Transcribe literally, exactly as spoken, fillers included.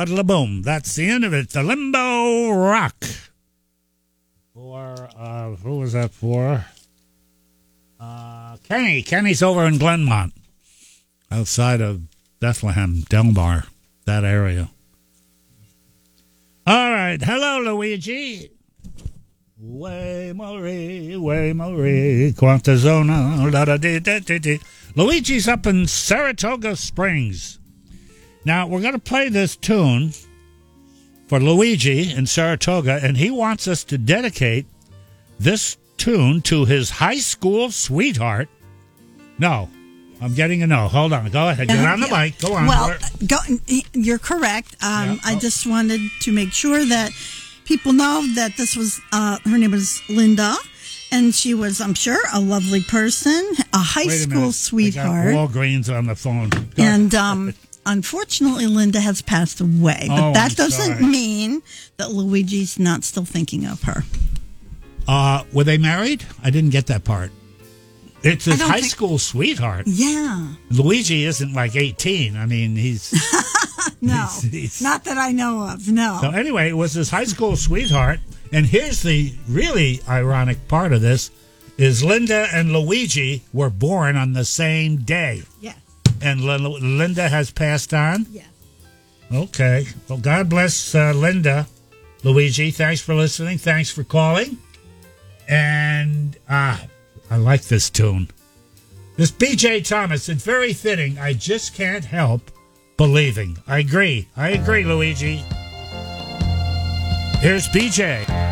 but boom. That's the end of it. The Limbo Rock. For, uh, who was that for? Uh, Kenny. Kenny's over in Glenmont, outside of Bethlehem, Delmar, that area. All right. Hello, Luigi. Way Marie, way Marie, quanta zona, da da da da da. Luigi's up in Saratoga Springs. Now, we're going to play this tune for Luigi in Saratoga, and he wants us to dedicate this tune to his high school sweetheart. No, I'm getting a no. Hold on. Go ahead. Get on the mic. Go on. Well, go, you're correct. Um, yeah. I just wanted to make sure that people know that this was, uh, her name was Linda, and she was, I'm sure, a lovely person, a high Wait a school minute. sweetheart. I got Walgreens on the phone. Go and um, unfortunately, Linda has passed away. But oh, that I'm doesn't sorry. mean that Luigi's not still thinking of her. Uh, were they married? I didn't get that part. It's his high think... school sweetheart. Yeah. Luigi isn't like eighteen. I mean, he's... no, he's, he's, not that I know of, no. So anyway, it was his high school sweetheart. And here's the really ironic part of this, is Linda and Luigi were born on the same day. Yes. And L- Linda has passed on? Yes. Okay. Well, God bless uh, Linda. Luigi, thanks for listening. Thanks for calling. And ah, I like this tune. This B J Thomas, it's very fitting. I just can't help believing. I agree. I agree, Luigi. Here's B J.